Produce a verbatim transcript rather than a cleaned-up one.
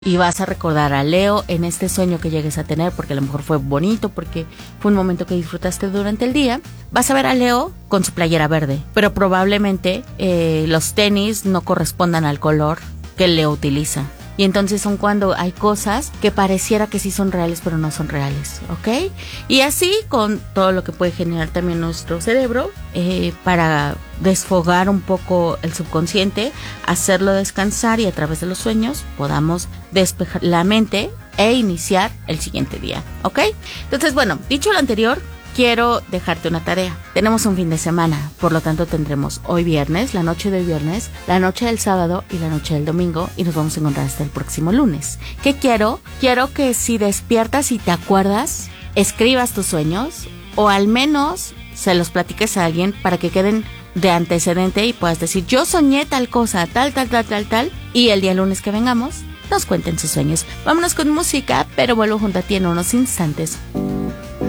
y vas a recordar a Leo en este sueño que llegues a tener, porque a lo mejor fue bonito, porque fue un momento que disfrutaste durante el día, vas a ver a Leo con su playera verde, pero probablemente eh, los tenis no correspondan al color que Leo utiliza. Y entonces son cuando hay cosas que pareciera que sí son reales, pero no son reales, ¿ok? Y así con todo lo que puede generar también nuestro cerebro, eh, para desfogar un poco el subconsciente, hacerlo descansar y a través de los sueños podamos despejar la mente e iniciar el siguiente día, ¿ok? Entonces, bueno, dicho lo anterior, quiero dejarte una tarea. Tenemos un fin de semana, por lo tanto tendremos hoy viernes, la noche de hoy viernes, la noche del sábado y la noche del domingo, y nos vamos a encontrar hasta el próximo lunes. ¿Qué quiero? Quiero que si despiertas y te acuerdas, escribas tus sueños o al menos se los platiques a alguien para que queden de antecedente y puedas decir, yo soñé tal cosa, tal, tal, tal, tal, tal, y el día lunes que vengamos nos cuenten sus sueños. Vámonos con música, pero vuelvo junto a ti en unos instantes.